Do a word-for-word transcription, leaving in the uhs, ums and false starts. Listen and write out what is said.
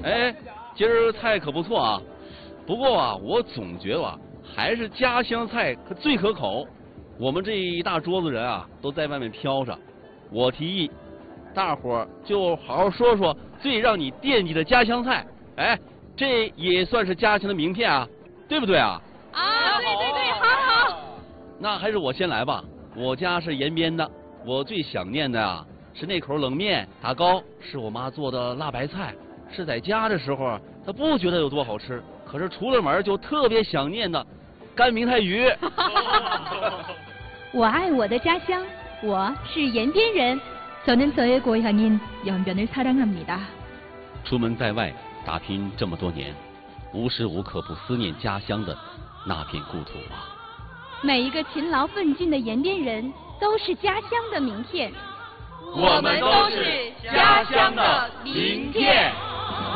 哎，今儿菜可不错啊，不过啊，我总觉得啊，还是家乡菜可最可口。我们这一大桌子人啊，都在外面飘着，我提议，大伙儿就好好说说最让你惦记的家乡菜。哎，这也算是家乡的名片啊，对不对啊？ 啊，对对对，好好。 那还是我先来吧。我家是延边的，我最想念的啊是那口冷面打糕，是我妈做的辣白菜。是在家的时候，她不觉得有多好吃，可是出了门就特别想念的干明太鱼。 我爱我的家乡，我是延边人。저는 저의 고향인 연변을 사랑합니다. 出门在外打拼这么多年，无时无刻不思念家乡的那片故土啊！ 每一个勤劳奋进的延边人都是家乡的名片。 我们都是家乡的名